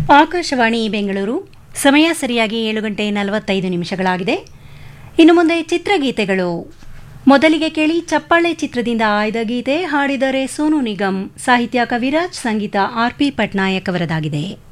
ಆಕಾಶವಾಣಿ ಬೆಂಗಳೂರು ಸಮಯ ಸರಿಯಾಗಿ 7:45 ಇನ್ನು ಮುಂದೆ ಚಿತ್ರಗೀತೆಗಳು. ಮೊದಲಿಗೆ ಕೇಳಿ ಚಪ್ಪಾಳೆ ಚಿತ್ರದಿಂದ ಆಯ್ದ ಗೀತೆ. ಹಾಡಿದರೆ ಸೋನು ನಿಗಮ್, ಸಾಹಿತ್ಯ ಕವಿರಾಜ್, ಸಂಗೀತ ಆರ್.ಪಿ. ಪಟ್ನಾಯಕ್ ಅವರದಾಗಿದೆ.